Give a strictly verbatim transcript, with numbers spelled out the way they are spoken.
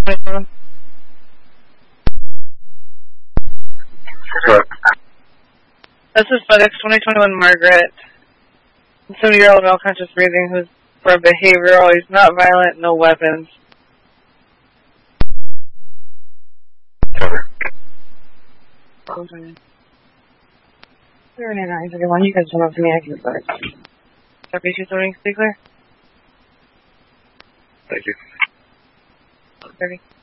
twenty-one. Correct. This is FedEx twenty twenty-one Margaret. seventy-year-old male conscious breathing who's for behavioral. He's not violent, no weapons. Cover. zero nine nine zero one, you guys come up to me, I can start. Copy two seventy, stay clear. Thank you. thirty.